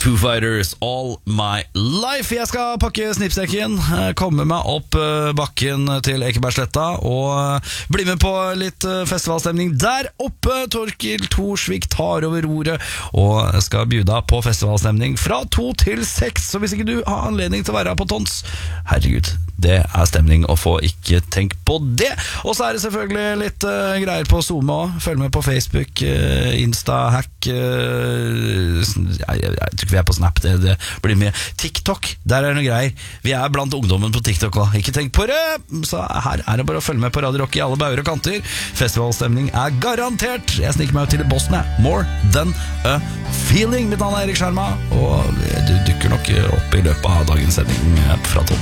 Foo Fighters, All My Life. Jeg skal pakke snipstekken, komme meg opp bakken til Ekebergsletta og bli med på litt festivalstemning der oppe. Torkil Thorsvik tar over roret og skal bjuda på festivalstemning fra 2 til 6. Så hvis ikke du har anledning til å være her på Tons, herregud, det er stemning å få, ikke tenk på det. Og så er det selvfølgelig litt greier på Zoom også. Følg med på Facebook, Insta-hack, jeg tror ikke vi er på Snap, det blir mye. TikTok, der er det noe greier. Vi er blant ungdommen på TikTok også. Ikke tenk på det. Så her er det bare å følge med på Radio Rock i alle bauger og kanter. Festivalstemning er garantert. Jeg snikker meg ut til bossen her. More Than A Feeling. Mitt navn er Erik Skjerma, og du dukker nok opp i løpet av dagens sending fra Tons.